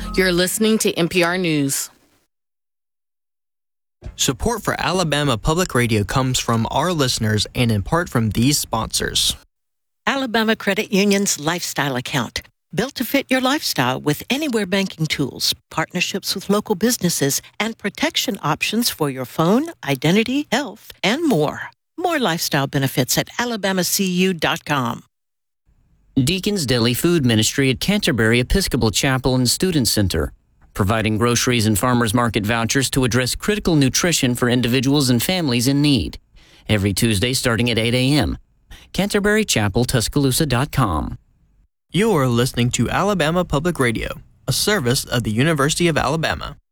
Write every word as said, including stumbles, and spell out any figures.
You're listening to N P R News. Support for Alabama Public Radio comes from our listeners and in part from these sponsors. Alabama Credit Union's Lifestyle Account. Built to fit your lifestyle with anywhere banking tools, partnerships with local businesses, and protection options for your phone, identity, health, and more. More lifestyle benefits at alabama c u dot com. Deacon's Deli Food Ministry at Canterbury Episcopal Chapel and Student Center, providing groceries and farmers market vouchers to address critical nutrition for individuals and families in need. Every Tuesday starting at eight a.m. Canterbury Chapel Tuscaloosa dot com. You are listening to Alabama Public Radio, a service of the University of Alabama.